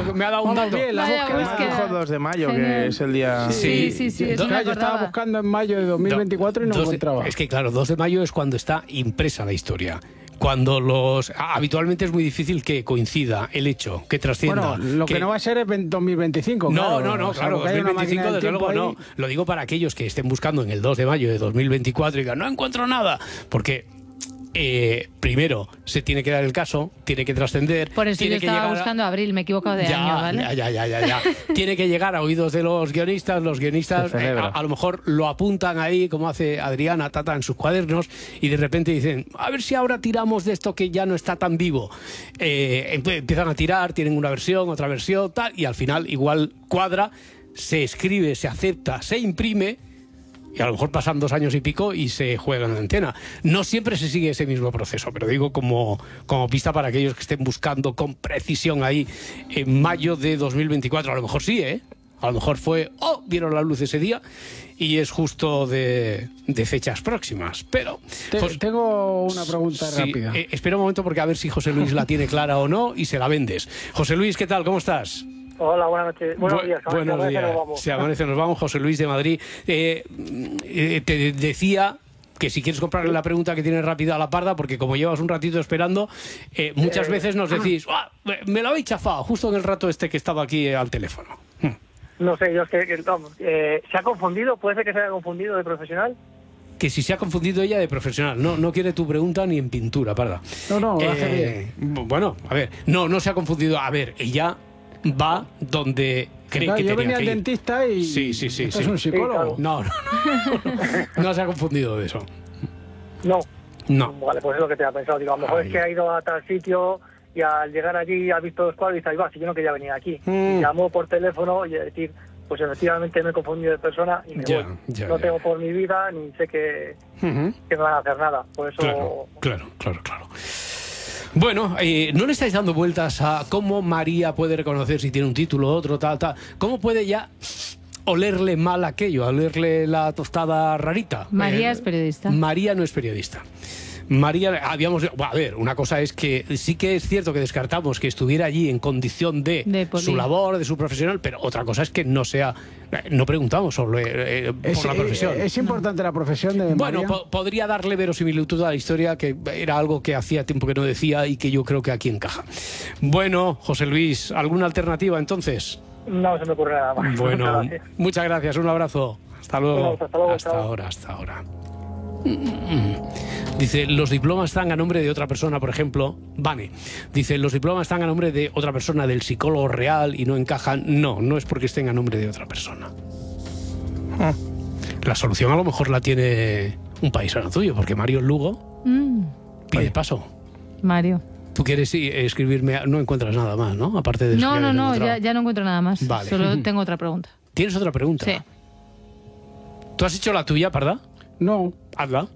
me ha dado un dato. Bien, la búsqueda. Dijo 2 de mayo, que es el día... Sí, Yo yo estaba buscando en mayo de 2024 y no encontraba. Es que claro, 2 de mayo es cuando está impresa la historia. Cuando habitualmente es muy difícil que coincida el hecho, que trascienda. Bueno, lo que no va a ser es 2025. No, claro. claro, Que hay una 2025 máquina del desde luego tiempo no. Lo digo para aquellos que estén buscando en el 2 de mayo de 2024 y digan, no encuentro nada, porque primero se tiene que dar el caso, tiene que trascender. Por eso yo estaba buscando abril, me he equivocado de año, ¿vale? Ya. Tiene que llegar a oídos de los guionistas a lo mejor lo apuntan ahí, como hace Adriana Tata en sus cuadernos, y de repente dicen, a ver si ahora tiramos de esto que ya no está tan vivo. Empiezan a tirar, tienen una versión, otra versión, tal, y al final igual cuadra, se escribe, se acepta, se imprime, y a lo mejor pasan 2 años y pico y se juega en la antena. No siempre se sigue ese mismo proceso, pero digo como pista para aquellos que estén buscando con precisión ahí en mayo de 2024. A lo mejor sí, ¿eh? A lo mejor fue, vieron la luz ese día y es justo de fechas próximas. Pero tengo una pregunta rápida. Espera un momento porque a ver si José Luis la tiene clara o no y se la vendes. José Luis, ¿qué tal? ¿Cómo estás? Hola, buenas noches. Buenos días. Buenos días. Se amanece, nos vamos. José Luis de Madrid. Te decía que si quieres comprarle la pregunta que tiene rápida a la parda, porque como llevas un ratito esperando, muchas veces nos decís, me lo habéis chafado justo en el rato este que estaba aquí al teléfono. No sé, yo es que vamos, ¿se ha confundido? ¿Puede ser que se haya confundido de profesional? Que si se ha confundido ella de profesional. No quiere tu pregunta ni en pintura, parda. No, hace bien. Bueno, a ver, no se ha confundido. A ver, ella va donde cree que yo tenía venía que al ir. dentista y sí. ¿esto es un psicólogo? Sí, claro. No se ha confundido de eso. No. Vale, pues es lo que te ha pensado. Digo, a lo mejor es que ha ido a tal sitio y al llegar allí ha visto los cuadros y dice, ahí va, si yo no quería venir aquí. Y llamó por teléfono y decir, pues efectivamente me he confundido de persona y me voy. No tengo por mi vida ni sé que me van a hacer nada. Por eso... Claro. Bueno, no le estáis dando vueltas a cómo María puede reconocer si tiene un título, otro, tal. ¿Cómo puede ya olerle mal aquello, olerle la tostada rarita? María es periodista. María no es periodista. María, a ver, una cosa es que sí que es cierto que descartamos que estuviera allí en condición de su labor, de su profesional, pero otra cosa es que no preguntamos sobre por la profesión. Es importante la profesión de Bueno, María. podría darle verosimilitud a la historia, que era algo que hacía tiempo que no decía y que yo creo que aquí encaja. Bueno, José Luis, ¿alguna alternativa entonces? No se me ocurre nada más. Bueno, muchas gracias, un abrazo. Hasta luego. Hasta ahora. Dice, los diplomas están a nombre de otra persona, por ejemplo. Vane dice, los diplomas están a nombre de otra persona, del psicólogo real, y no encajan. No es porque estén a nombre de otra persona. La solución a lo mejor la tiene un paisano tuyo, porque Mario Lugo pide paso. Mario. Tú quieres escribirme, no encuentras nada más, ¿no? Aparte de eso. No, ya no encuentro nada más. Vale. Solo tengo otra pregunta. ¿Tienes otra pregunta? Sí. ¿Tú has hecho la tuya, Parda? No. Hazla.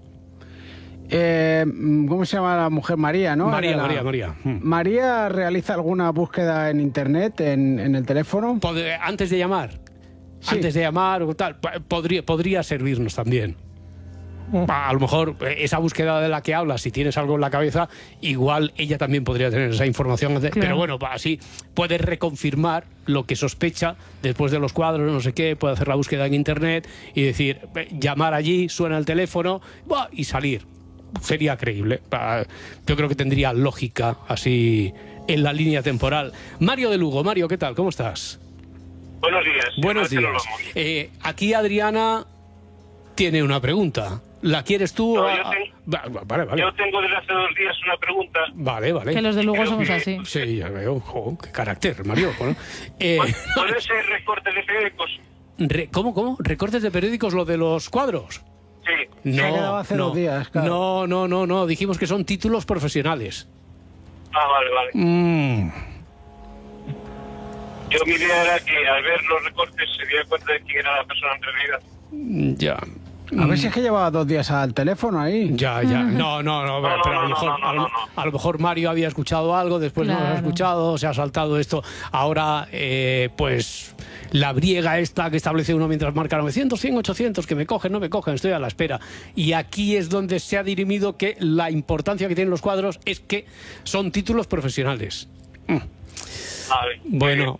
¿Cómo se llama la mujer? María, ¿no? María. ¿María realiza alguna búsqueda en internet, en el teléfono? Antes de llamar. Sí. Antes de llamar o tal. Podría servirnos también. A lo mejor esa búsqueda de la que hablas, si tienes algo en la cabeza, igual ella también podría tener esa información. Claro. Pero bueno, así puede reconfirmar lo que sospecha después de los cuadros, no sé qué, puede hacer la búsqueda en internet y decir, llamar allí, suena el teléfono y salir. Sería creíble. Yo creo que tendría lógica así en la línea temporal. Mario de Lugo. Mario, ¿qué tal? ¿Cómo estás? Buenos días. Buenos días. Aquí Adriana tiene una pregunta. ¿La quieres tú? No, Vale. Yo tengo desde hace 2 días una pregunta. Vale. Que los de Lugo somos así. Sí, ya veo. Qué carácter, Mario. ¿No? ¿Puede ser recortes de periódicos? ¿Cómo? ¿Recortes de periódicos, lo de los cuadros? Sí. Se ha quedado hace 2 días, claro. No. Dijimos que son títulos profesionales. Vale. Yo mi idea era que al ver los recortes se diera cuenta de quién era la persona en realidad. Ya. A ver si es que llevaba 2 días al teléfono ahí. Ya. No, pero a lo mejor Mario había escuchado algo, después no lo ha escuchado, se ha saltado esto. Ahora, pues, la briega esta que establece uno mientras marca 900, 100, 800, que me cogen, no me cogen, estoy a la espera. Y aquí es donde se ha dirimido que la importancia que tienen los cuadros es que son títulos profesionales. Bueno,